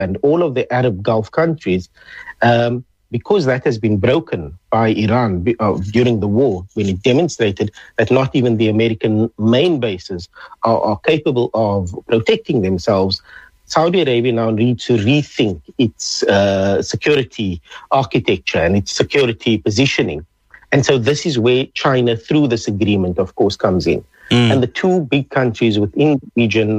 and all of the Arab Gulf countries, because that has been broken by Iran during the war, when it demonstrated that not even the American main bases are capable of protecting themselves, Saudi Arabia now needs to rethink its security architecture and its security positioning. And so this is where China, through this agreement, of course, comes in. And the two big countries within the region